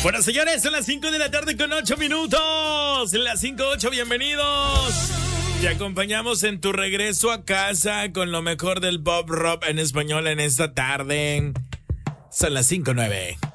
Bueno, señores, son las 5 de la tarde con 8 minutos. Las 5:08, bienvenidos. Te acompañamos en tu regreso a casa con lo mejor del pop rock en español en esta tarde. Son las 5:09.